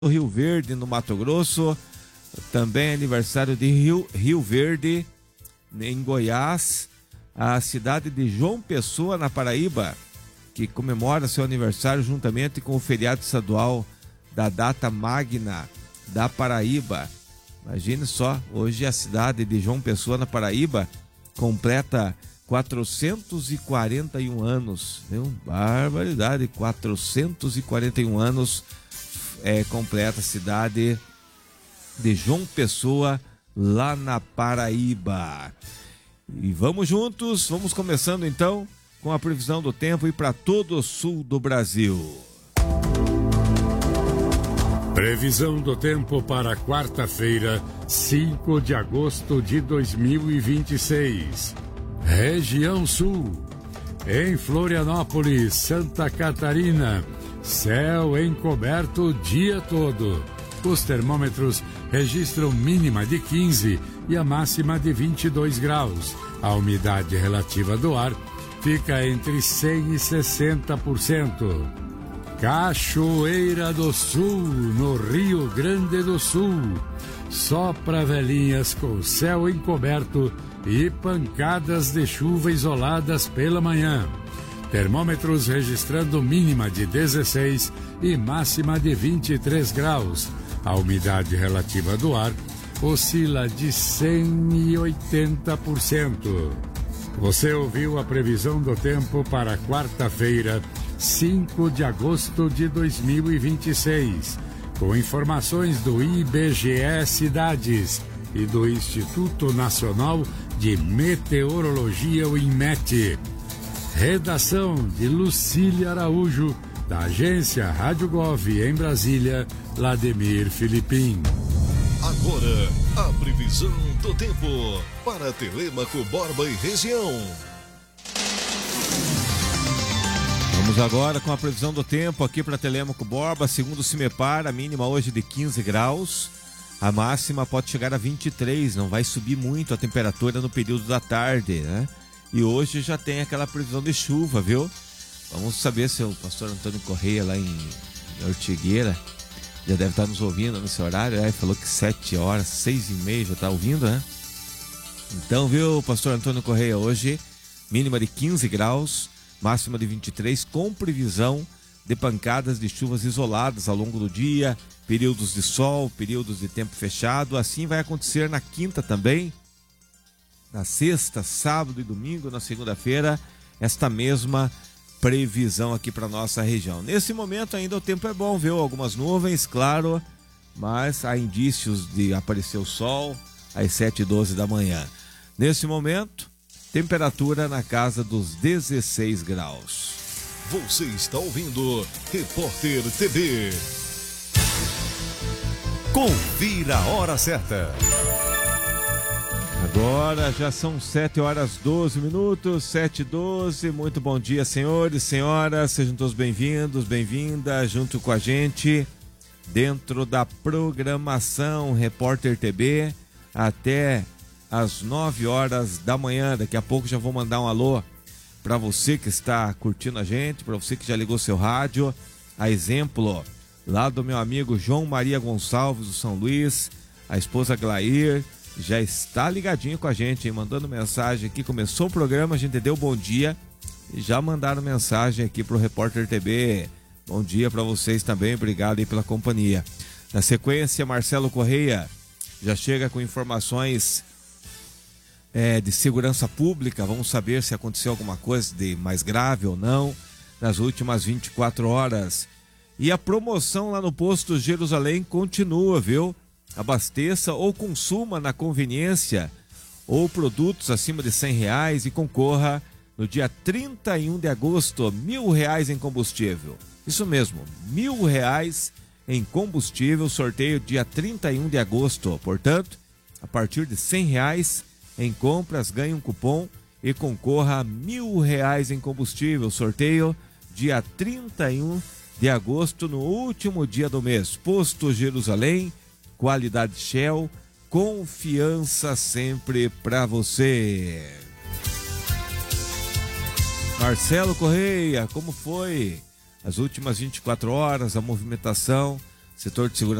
Rio Verde, no Mato Grosso. Também aniversário de Rio Verde, em Goiás. A cidade de João Pessoa, na Paraíba, que comemora seu aniversário juntamente com o feriado estadual da data magna da Paraíba. Imagine só, hoje a cidade de João Pessoa, na Paraíba, completa 441 anos. Viu? Barbaridade, 441 anos completa a cidade de João Pessoa, lá na Paraíba. E vamos juntos, vamos começando então com a previsão do tempo e para todo o sul do Brasil. Previsão do tempo para quarta-feira, 5 de agosto de 2026. Região Sul. Em Florianópolis, Santa Catarina, céu encoberto o dia todo. Os termômetros registram mínima de 15 e a máxima de 22 graus. A umidade relativa do ar fica entre 100% e 60%. Cachoeira do Sul, no Rio Grande do Sul. Sopra velhinhas com céu encoberto e pancadas de chuva isoladas pela manhã. Termômetros registrando mínima de 16 e máxima de 23 graus. A umidade relativa do ar oscila de 100% e 80%. Você ouviu a previsão do tempo para quarta-feira, 5 de agosto de 2026, com informações do IBGE Cidades e do Instituto Nacional de Meteorologia, o INMET. Redação de Lucília Araújo, da agência Rádio Gov em Brasília, Lademir Filipim. Agora, a previsão do tempo para Telêmaco, Borba e região. Vamos agora com a previsão do tempo aqui para Telêmaco, Borba. Segundo o CIMEPAR, a mínima hoje de 15 graus, a máxima pode chegar a 23, não vai subir muito a temperatura no período da tarde, né? E hoje já tem aquela previsão de chuva, viu? Vamos saber se o pastor Antônio Correia, lá em Ortigueira, já deve estar nos ouvindo nesse horário. Ele falou que 7 horas, 6h30 já está ouvindo, né? Então, viu, pastor Antônio Correia, hoje mínima de 15 graus, máxima de 23, com previsão de pancadas de chuvas isoladas ao longo do dia, períodos de sol, períodos de tempo fechado. Assim vai acontecer na quinta também, na sexta, sábado e domingo, na segunda-feira, esta mesma previsão aqui para nossa região. Nesse momento ainda o tempo é bom, viu? Algumas nuvens, claro, mas há indícios de aparecer o sol às 7h12 da manhã. Nesse momento, temperatura na casa dos 16 graus. Você está ouvindo Repórter TV. Confira a hora certa. Agora já são 7h12, 7h12. Muito bom dia, senhores, senhoras. Sejam todos bem-vindos, bem-vindas junto com a gente dentro da programação Repórter TV até às 9 horas da manhã. Daqui a pouco já vou mandar um alô para você que está curtindo a gente, para você que já ligou seu rádio. A exemplo lá do meu amigo João Maria Gonçalves do São Luís, a esposa Glair já está ligadinho com a gente, hein? Mandando mensagem aqui. Começou o programa, a gente deu bom dia e já mandaram mensagem aqui pro Repórter TV. Bom dia para vocês também, obrigado aí pela companhia. Na sequência, Marcelo Correia já chega com informações de segurança pública. Vamos saber se aconteceu alguma coisa de mais grave ou não nas últimas 24 horas. E a promoção lá no posto Jerusalém continua, viu? Abasteça ou consuma na conveniência ou produtos acima de R$100 e concorra no dia 31 de agosto, R$1.000 em combustível. Isso mesmo, R$1.000 em combustível, sorteio dia 31 de agosto. Portanto, a partir de R$100 em compras, ganhe um cupom e concorra a R$1.000 em combustível. Sorteio dia 31 de agosto, no último dia do mês. Posto Jerusalém, qualidade Shell, confiança sempre para você. Marcelo Correia, como foi as últimas 24 horas, a movimentação? setor de segurança